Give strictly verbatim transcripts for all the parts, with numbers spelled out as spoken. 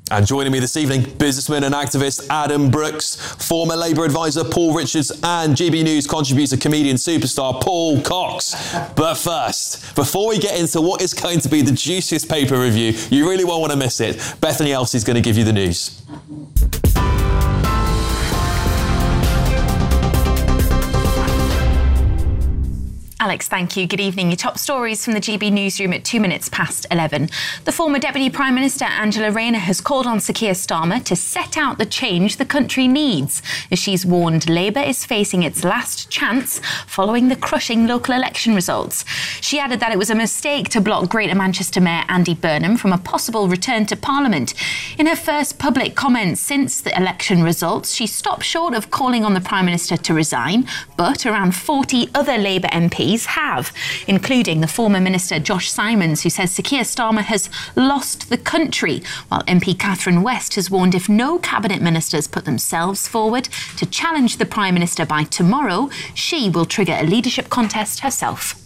And joining me this evening, businessman and activist Adam Brooks, former Labour advisor Paul Richards, and G B News contributor, comedian, superstar Paul Cox. But first, before we get into what is going to be the juiciest paper review, you really won't want to miss it. Bethany Elsie's going to give you the news. Alex, thank you. Good evening. Your top stories from the G B newsroom at two minutes past eleven. The former Deputy Prime Minister Angela Rayner has called on Sir Keir Starmer to set out the change the country needs, as she's warned Labour is facing its last chance following the crushing local election results. She added that it was a mistake to block Greater Manchester Mayor Andy Burnham from a possible return to Parliament. In her first public comments since the election results, she stopped short of calling on the Prime Minister to resign, but around forty other Labour M Ps have, including the former Minister Josh Simons, who says Sir Keir Starmer has lost the country, while M P Catherine West has warned if no cabinet ministers put themselves forward to challenge the Prime Minister by tomorrow, she will trigger a leadership contest herself.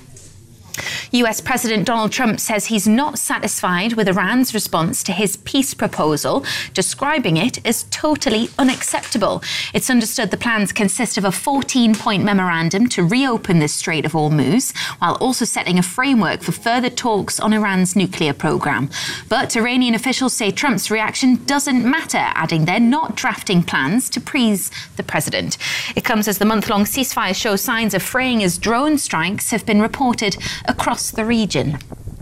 U S President Donald Trump says he's not satisfied with Iran's response to his peace proposal, describing it as totally unacceptable. It's understood the plans consist of a fourteen-point memorandum to reopen the Strait of Hormuz, while also setting a framework for further talks on Iran's nuclear program. But Iranian officials say Trump's reaction doesn't matter, adding they're not drafting plans to please the president. It comes as the month-long ceasefire shows signs of fraying as drone strikes have been reported across the region.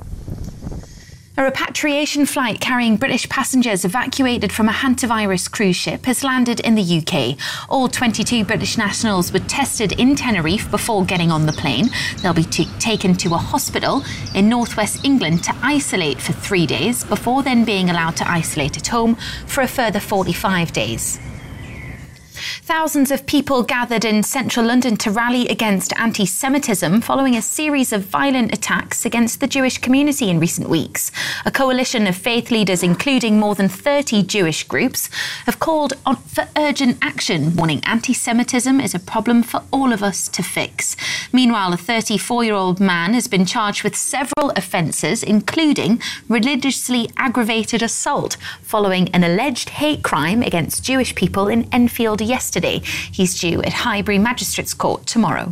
A repatriation flight carrying British passengers evacuated from a hantavirus cruise ship has landed in the U K. All twenty-two British nationals were tested in Tenerife before getting on the plane. They'll be t- taken to a hospital in northwest England to isolate for three days before then being allowed to isolate at home for a further forty-five days. Thousands of people gathered in central London to rally against anti-Semitism following a series of violent attacks against the Jewish community in recent weeks. A coalition of faith leaders, including more than thirty Jewish groups, have called on for urgent action, warning anti-Semitism is a problem for all of us to fix. Meanwhile, a thirty-four-year-old man has been charged with several offences, including religiously aggravated assault, following an alleged hate crime against Jewish people in Enfield yesterday. He's due at Highbury Magistrates Court tomorrow.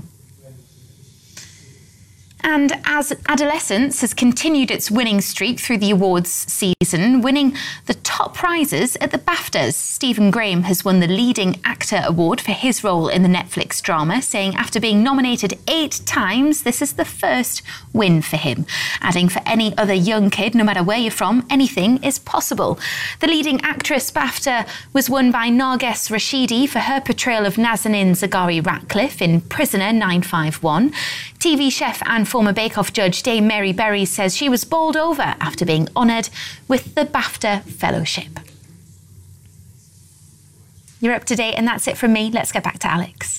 And as Adolescence has continued its winning streak through the awards season, winning the top prizes at the BAFTAs, Stephen Graham has won the Leading Actor Award for his role in the Netflix drama, saying after being nominated eight times, this is the first win for him. Adding, for any other young kid, no matter where you're from, anything is possible. The Leading Actress BAFTA was won by Narges Rashidi for her portrayal of Nazanin Zaghari-Ratcliffe in Prisoner nine five one. T V chef and former Bake Off judge Dame Mary Berry says she was bowled over after being honoured with the BAFTA Fellowship. You're up to date, and that's it from me. Let's get back to Alex.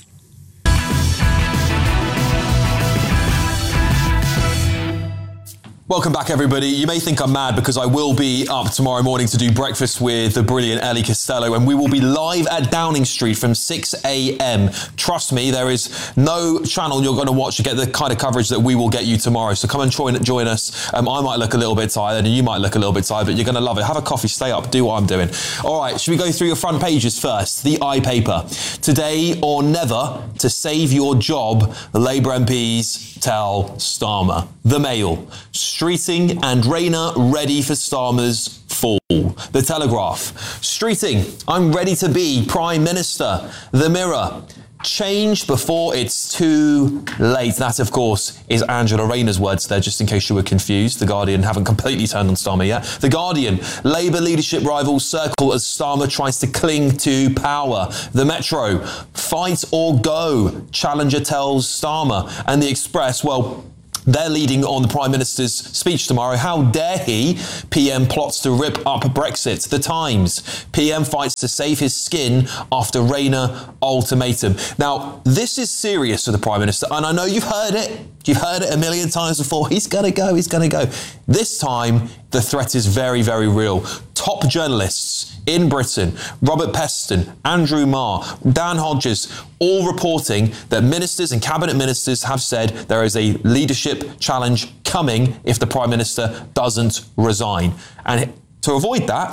Welcome back, everybody. You may think I'm mad because I will be up tomorrow morning to do breakfast with the brilliant Ellie Costello, and we will be live at Downing Street from six a.m. Trust me, there is no channel you're going to watch to get the kind of coverage that we will get you tomorrow. So come and join, join us. Um, I might look a little bit tired and you might look a little bit tired, but you're going to love it. Have a coffee, stay up, do what I'm doing. All right, should we go through your front pages first? The iPaper. Today or never, to save your job, the Labour M Ps tell Starmer. The Mail. Streeting and Rayner ready for Starmer's fall. The Telegraph. Streeting, I'm ready to be Prime Minister. The Mirror. Change before it's too late. That, of course, is Angela Rayner's words there, just in case you were confused. The Guardian haven't completely turned on Starmer yet. The Guardian. Labour leadership rivals circle as Starmer tries to cling to power. The Metro. Fight or go, Challenger tells Starmer. And The Express, well, they're leading on the Prime Minister's speech tomorrow. How dare he? P M plots to rip up Brexit. The Times. P M fights to save his skin after Rayner ultimatum. Now, this is serious for the Prime Minister, and I know you've heard it. You've heard it a million times before. He's going to go. He's going to go. This time, the threat is very, very real. Top journalists in Britain, Robert Peston, Andrew Marr, Dan Hodges, all reporting that ministers and cabinet ministers have said there is a leadership challenge coming if the Prime Minister doesn't resign. And to avoid that,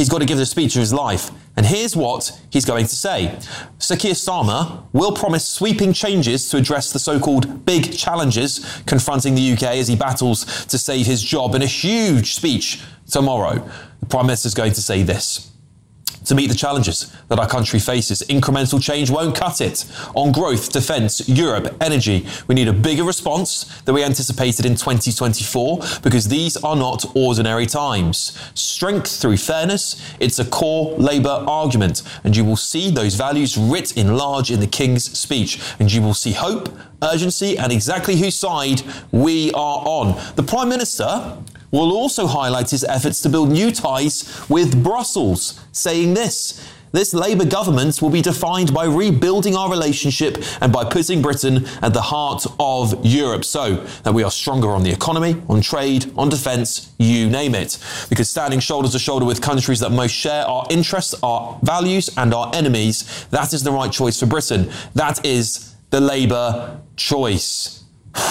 he's got to give the speech of his life. And here's what he's going to say. Sir Keir Starmer will promise sweeping changes to address the so-called big challenges confronting the U K as he battles to save his job in a huge speech tomorrow. The Prime Minister is going to say this. To meet the challenges that our country faces, incremental change won't cut it. On growth, defence, Europe, energy, we need a bigger response than we anticipated in twenty twenty-four because these are not ordinary times. Strength through fairness, it's a core Labour argument, and you will see those values writ in large in the King's speech, and you will see hope, urgency, and exactly whose side we are on. The Prime Minister will also highlight his efforts to build new ties with Brussels, saying this. This Labour government will be defined by rebuilding our relationship and by putting Britain at the heart of Europe so that we are stronger on the economy, on trade, on defence, you name it. Because standing shoulder to shoulder with countries that most share our interests, our values and our enemies, that is the right choice for Britain. That is the Labour choice.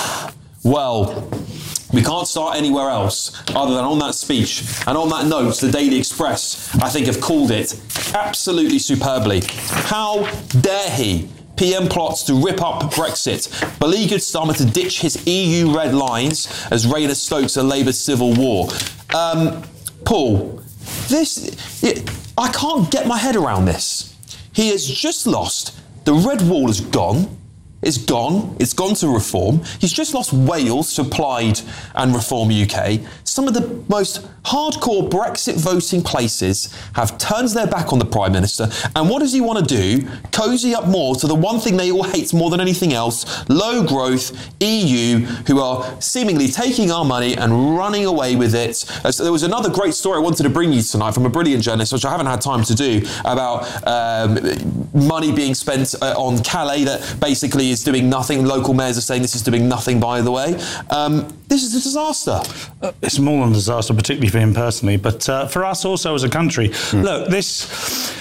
Well, we can't start anywhere else other than on that speech. And on that note, the Daily Express, I think, have called it absolutely superbly. How dare he? P M plots to rip up Brexit. Beleaguered Starmer to ditch his E U red lines as Rayner stokes a Labour civil war. Um, Paul, this, it, I can't get my head around this. He has just lost. The red wall is gone. It's gone. It's gone to Reform. He's just lost Wales to Plaid and Reform U K. Some of the most hardcore Brexit voting places have turned their back on the Prime Minister. And what does he want to do? Cozy up more to the one thing they all hate more than anything else, low growth E U, who are seemingly taking our money and running away with it. Uh, so there was another great story I wanted to bring you tonight from a brilliant journalist, which I haven't had time to do, about um, money being spent uh, on Calais that basically is doing nothing. Local mayors are saying this is doing nothing, by the way. Um, this is a disaster. Uh, it's more than a disaster, particularly for him personally, but uh, for us also as a country. Mm. Look, this...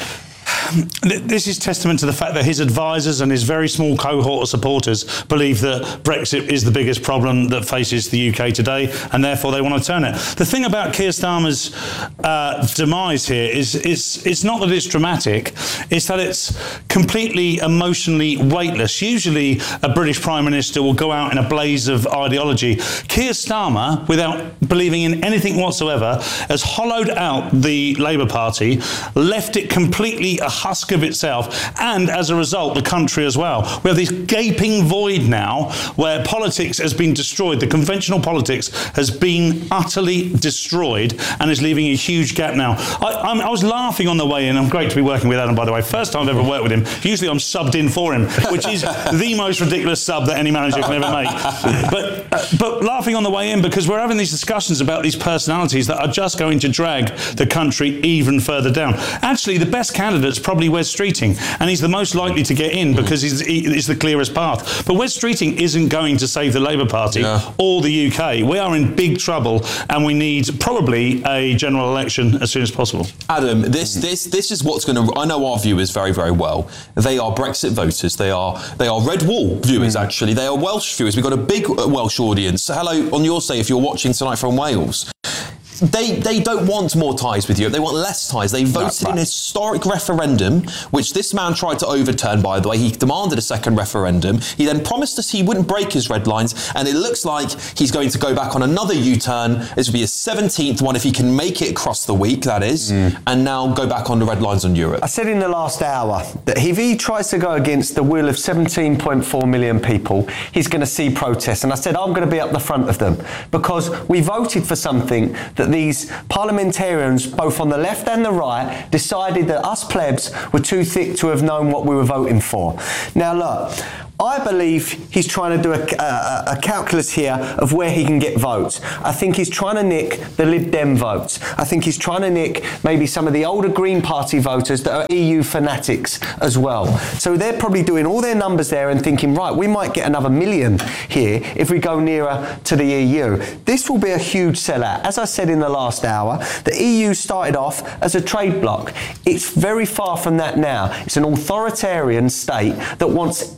This is testament to the fact that his advisors and his very small cohort of supporters believe that Brexit is the biggest problem that faces the U K today, and therefore they want to turn it. The thing about Keir Starmer's uh, demise here is, is it's not that it's dramatic, it's that it's completely emotionally weightless. Usually a British Prime Minister will go out in a blaze of ideology. Keir Starmer, without believing in anything whatsoever, has hollowed out the Labour Party, left it completely a husk of itself, and as a result the country as well. We have this gaping void now where politics has been destroyed. The conventional politics has been utterly destroyed and is leaving a huge gap now. I, I'm, I was laughing on the way in. I'm great to be working with Adam, by the way. First time I've ever worked with him. Usually I'm subbed in for him, which is the most ridiculous sub that any manager can ever make. But, uh, but laughing on the way in because we're having these discussions about these personalities that are just going to drag the country even further down. Actually, the best candidate's probably Wes Streeting, and he's the most likely to get in because he's, he's the clearest path. But Wes Streeting isn't going to save the Labour Party yeah. or the U K. We are in big trouble, and we need probably a general election as soon as possible. Adam, this this this is what's going to. I know our viewers very very well. They are Brexit voters. They are they are Red Wall viewers. Mm. Actually, they are Welsh viewers. We've got a big Welsh audience. So hello on your say if you're watching tonight from Wales. They they don't want more ties with Europe. They want less ties. They voted in a historic referendum, which this man tried to overturn, by the way. He demanded a second referendum. He then promised us he wouldn't break his red lines, and it looks like he's going to go back on another U-turn. This will be his seventeenth one if he can make it across the week, that is, mm. and now go back on the red lines on Europe. I said in the last hour that if he tries to go against the will of seventeen point four million people, he's going to see protests. And I said I'm going to be up the front of them because we voted for something that these parliamentarians, both on the left and the right, decided that us plebs were too thick to have known what we were voting for. Now look, I believe he's trying to do a, a, a calculus here of where he can get votes. I think he's trying to nick the Lib Dem votes. I think he's trying to nick maybe some of the older Green Party voters that are E U fanatics as well. So they're probably doing all their numbers there and thinking, right, we might get another million here if we go nearer to the E U. This will be a huge sellout. As I said in the last hour, the E U started off as a trade bloc. It's very far from that now. It's an authoritarian state that wants its law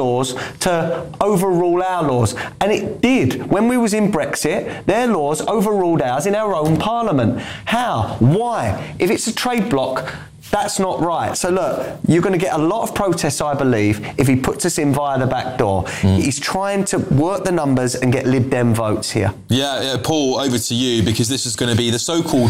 laws to overrule our laws. And it did. When we was in Brexit, their laws overruled ours in our own parliament. How? Why? If it's a trade bloc, that's not right. So look, you're going to get a lot of protests, I believe, if he puts us in via the back door. Mm. He's trying to work the numbers and get Lib Dem votes here. Yeah, yeah, Paul, over to you, because this is going to be the so-called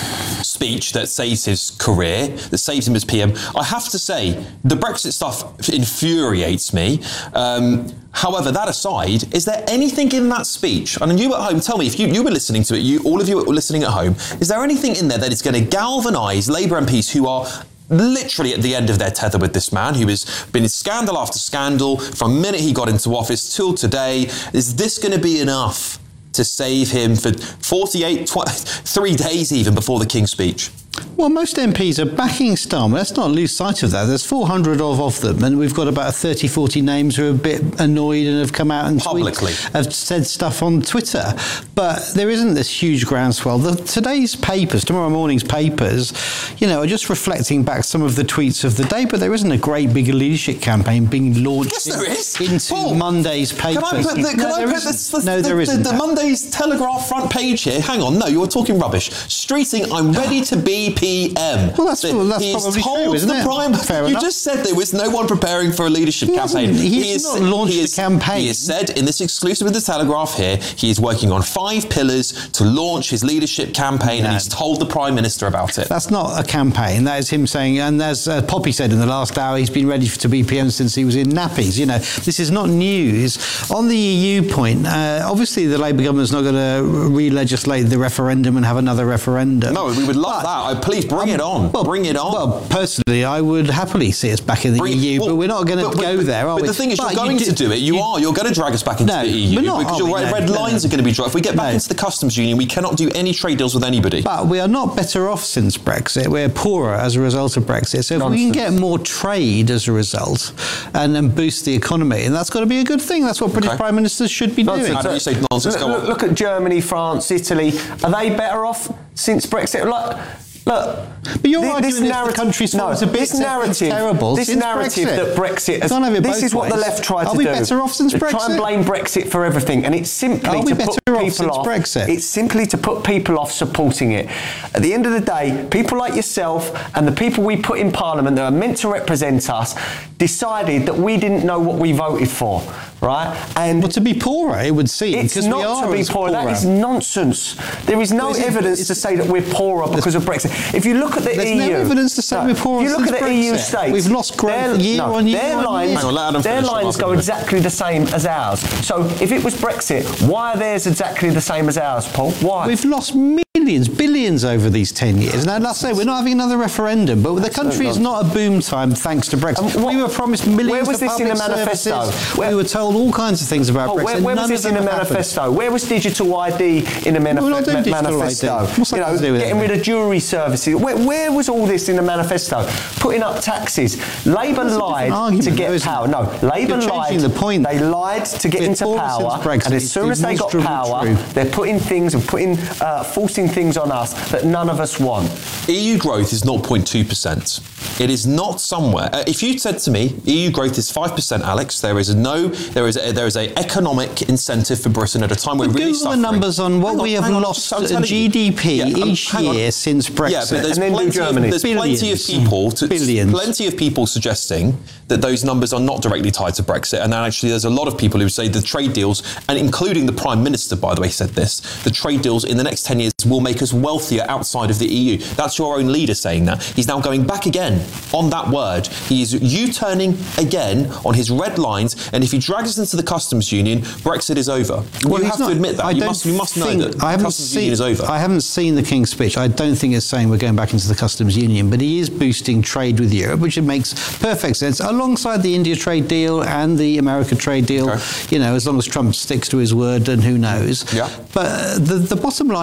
speech that saves his career, that saves him as P M. I have to say, the Brexit stuff infuriates me. Um, However, that aside, is there anything in that speech, and you at home, tell me, if you, you were listening to it, you, all of you were listening at home, is there anything in there that is going to galvanise Labour M Ps who are literally at the end of their tether with this man, who has been in scandal after scandal from the minute he got into office till today? Is this going to be enough to save him for forty-eight, tw- three days even before the King's speech? Well, most M Ps are backing Starmer. Let's not lose sight of that. There's four hundred of, of them, and we've got about thirty, forty names who are a bit annoyed and have come out and publicly tweet, have said stuff on Twitter. But there isn't this huge groundswell. The, today's papers, tomorrow morning's papers, you know, are just reflecting back some of the tweets of the day, but there isn't a great big leadership campaign being launched yes, there is. in, into Paul, Monday's papers. Can I put the, can no, I there put isn't. the, no, the, there the, isn't. the Monday's Telegraph front page here? Hang on, no, you're talking rubbish. Streeting, I'm ready to be P M. Well, that's, well, that's probably true, isn't it? Prime, Fair you enough. just said there was no one preparing for a leadership he campaign. He has not launched he a is, campaign. He has said in this exclusive with the Telegraph here, he is working on five pillars to launch his leadership campaign, no. and he's told the Prime Minister about it. That's not a campaign. That is him saying, and as uh, Poppy said in the last hour, he's been ready to be P M since he was in nappies. You know, this is not news. On the E U point, uh, obviously the Labour government's not going to re-legislate the referendum and have another referendum. No, we would love but, that. Please bring um, it on. Well, bring it on. Well, personally, I would happily see us back in the bring, E U, well, but we're not going to go but, there, are but we? But the thing is, but you're going you to do it. You, you are. You're going to drag us back into no, the E U. We're not, because your we? red no, lines no. are going to be drawn. If we get back no. into the customs union, we cannot do any trade deals with anybody. But we are not better off since Brexit. We're poorer as a result of Brexit. So if Nonsense. we can get more trade as a result and then boost the economy, and that's got to be a good thing. That's what British okay. Prime Ministers should be nonsense. doing. How do you say nonsense? Go look, on. look at Germany, France, Italy. Are they better off since Brexit? Look, look. But you're this, arguing this narrative, the country's no, a bit this narrative, terrible this since narrative Brexit. that Brexit has, Can't have it this both is what ways. the left tried Are to we do. better off since They Brexit? Try and blame Brexit for everything, and it's simply Are we to better put off people since off. Brexit? It's simply to put people off supporting it. At the end of the day, people like yourself and the people we put in Parliament that are meant to represent us decided that we didn't know what we voted for, right? And well, to be poorer, it would seem. it's we not are to be poorer. That is nonsense. There is no well, evidence it's, to say that we're poorer because of Brexit. If you look at the there's E U, no evidence to say no, we're poorer if you look since at the Brexit. E U states, We've lost growth their, year no, on year their on lines, year. Hang on, let Adam their finish lines go exactly the same as ours. So if it was Brexit, why are theirs exactly the same as ours, Paul? Why? We've lost millions, billions over these ten years. Now, let's say we're not having another referendum, but the country is not a boom time thanks to Brexit. Um, what, we were promised millions where was of this public in the manifesto? Where, we were told all kinds of things about oh, Brexit. Where, where was this in the manifesto? Happened. Where was digital I D in the manif- we're not doing ma- manifesto? I D. What's that you know, to do with getting it? rid of jury services. Where, where was all this in the manifesto? Putting up taxes. Labour lied argument, to get power. No, Labour lied. The point. They lied to get into power, Brexit, and as soon as they got power, true. they're putting things and putting, uh, forcing things on us that none of us want. E U growth is zero point two percent. It is not somewhere. Uh, if you said to me, E U growth is five percent, Alex, there is a no, there is a, there is a economic incentive for Britain at a time where we're really Google suffering. the numbers on what on, we have on, lost in G D P yeah, um, each year on. since Brexit. Yeah, but there's, and then plenty, do Germany. Of, there's plenty of people, to, Billions. plenty of people suggesting that those numbers are not directly tied to Brexit, and then actually there's a lot of people who say the trade deals, and including the Prime Minister, by the way, said this, the trade deals in the next ten years will make us wealthier outside of the E U. That's your own leader saying that. He's now going back again on that word. He is U-turning again on his red lines, and if he drags us into the customs union, Brexit is over. Well, you have not, to admit that. I You must, you must know that the I haven't customs seen, union is over. I haven't seen the King's speech. I don't think it's saying we're going back into the customs union, but he is boosting trade with Europe, which it makes perfect sense, alongside the India trade deal and the America trade deal, okay. you know, as long as Trump sticks to his word, and who knows. Yeah. But the, the bottom line is, in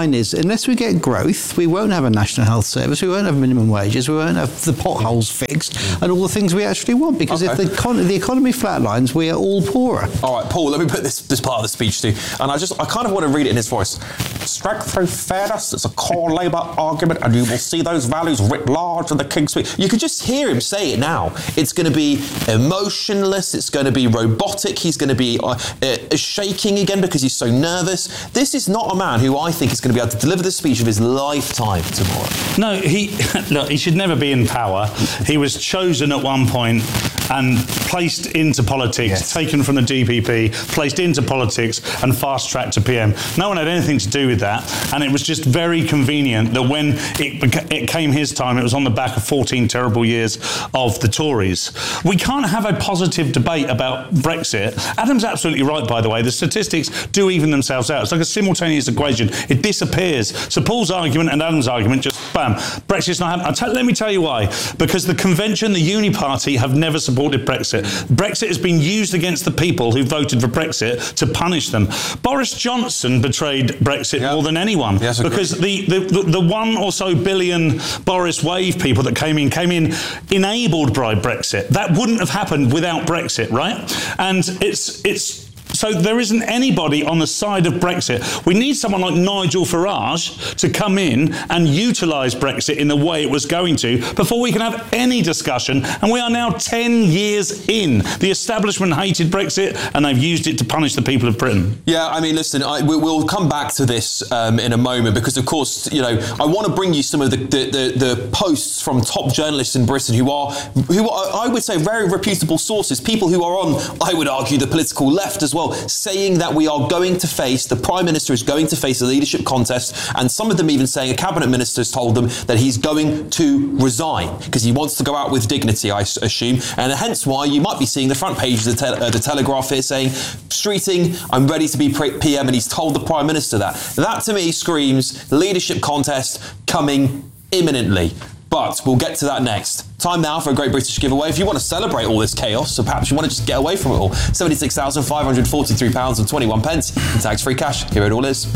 unless we get growth, we won't have a national health service, we won't have minimum wages, we won't have the potholes fixed, mm. and all the things we actually want. Because okay. if the, econ- the economy flatlines, we are all poorer. All right, Paul, let me put this, this part of the speech to you. And I just, I kind of want to read it in his voice. Strength through fairness, it's a core Labour argument, and you will see those values writ large in the King's Speech. You could just hear him say it now. It's going to be emotionless, it's going to be robotic, he's going to be uh, uh, shaking again because he's so nervous. This is not a man who I think is going to be able to deliver the speech of his lifetime tomorrow. No, he look, he should never be in power. He was chosen at one point and placed into politics, yes. taken from the D P P, placed into politics and fast-tracked to P M. No one had anything to do with that, and it was just very convenient that when it, beca- it came his time, it was on the back of fourteen terrible years of the Tories. We can't have a positive debate about Brexit. Adam's absolutely right, by the way. The statistics do even themselves out. It's like a simultaneous equation. It disappears. So Paul's argument and Adam's argument just, bam, Brexit's not happening. T- let me tell you why. Because the convention, the Uni Party, have never supported Brexit. Brexit has been used against the people who voted for Brexit to punish them. Boris Johnson betrayed Brexit yep. more than anyone. Yes, because the, the, the, the one or so billion Boris Wave people that came in, came in enabled by Brexit. That wouldn't have happened without Brexit, right? And it's it's So there isn't anybody on the side of Brexit. We need someone like Nigel Farage to come in and utilise Brexit in the way it was going to before we can have any discussion. And we are now ten years in. The establishment hated Brexit and they've used it to punish the people of Britain. Yeah, I mean, listen, I, we, we'll come back to this um, in a moment because, of course, you know, I want to bring you some of the, the, the, the posts from top journalists in Britain who are, who are, I would say, very reputable sources, people who are on, I would argue, the political left as well, saying that we are going to face, the Prime Minister is going to face a leadership contest, and some of them even saying a cabinet minister has told them that he's going to resign because he wants to go out with dignity, I assume, and hence why you might be seeing the front page of the, te- uh, the Telegraph here saying, Streeting, I'm ready to be P M, and he's told the Prime Minister that. That to me screams leadership contest coming imminently. But we'll get to that next. Time now for a Great British giveaway. If you want to celebrate all this chaos, or perhaps you want to just get away from it all, seventy-six thousand five hundred forty-three pounds and twenty-one pence in tax-free cash. Here it all is.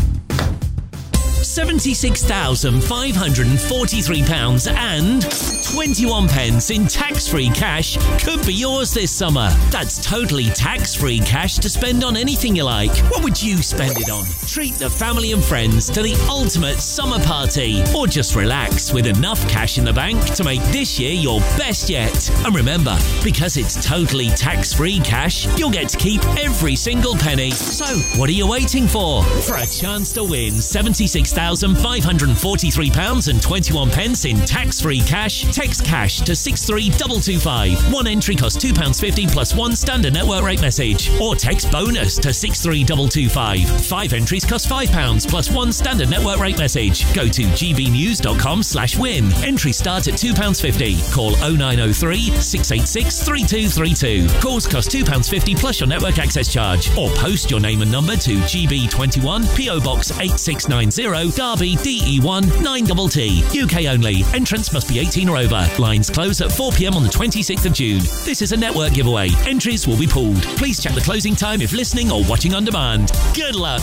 seventy-six thousand five hundred forty-three pounds and twenty-one pence in tax-free cash could be yours this summer. That's totally tax-free cash to spend on anything you like. What would you spend it on? Treat the family and friends to the ultimate summer party, or just relax with enough cash in the bank to make this year your best yet. And remember, because it's totally tax-free cash, you'll get to keep every single penny. So, what are you waiting for? For a chance to win seventy-six thousand five hundred forty-three pounds and twenty-one pence in tax-free cash, text cash to six three two two five. One entry costs two pounds fifty plus one standard network rate message. Or text bonus to six three two two five. Five entries cost five pounds plus one standard network rate message. Go to gbnews.com slash win. Entries start at two pounds fifty. Call oh nine oh three, six eight six, three two three two. Calls cost two pounds fifty plus your network access charge. Or post your name and number to G B twenty-one, P O Box eight six nine zero, Derby D E one nine T T. U K only. Entrance must be eighteen or over. Lines close at four p.m. on the twenty-sixth of June. This is a network giveaway. Entries will be pooled. Please check the closing time if listening or watching on demand. Good luck.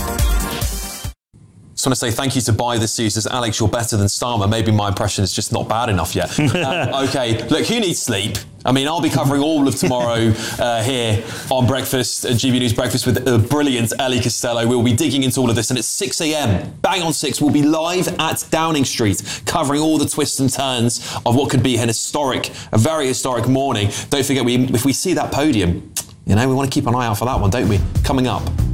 Just want to say thank you to Buy This Series. Alex, you're better than Starmer. Maybe my impression is just not bad enough yet. uh, okay, look, who needs sleep? I mean, I'll be covering all of tomorrow uh, here on Breakfast, uh, G B News Breakfast with the brilliant Ellie Costello. We'll be digging into all of this, and it's six a.m. Bang on six, we'll be live at Downing Street, covering all the twists and turns of what could be an historic, a very historic morning. Don't forget, we if we see that podium, you know, we want to keep an eye out for that one, don't we? Coming up.